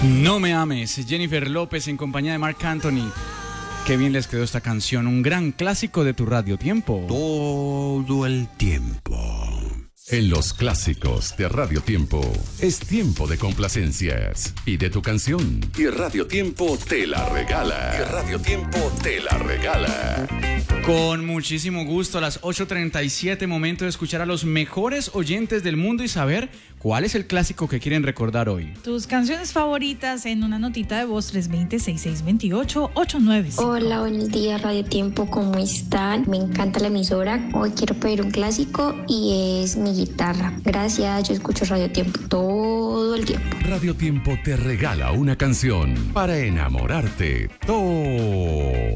No me ames, Jennifer López en compañía de Marc Anthony. Qué bien les quedó esta canción, un gran clásico de tu Radio Tiempo. Todo el tiempo. En los clásicos de Radio Tiempo es tiempo de complacencias y de tu canción. Y Radio Tiempo te la regala. Con muchísimo gusto, a las 8:37, momento de escuchar a los mejores oyentes del mundo y saber cuál es el clásico que quieren recordar hoy. Tus canciones favoritas en una notita de voz 320-6628-895. Hola, buenos días Radio Tiempo, ¿cómo están? Me encanta la emisora. Hoy quiero pedir un clásico y es mi guitarra. Gracias, yo escucho Radio Tiempo todo el tiempo. Radio Tiempo te regala una canción para enamorarte todo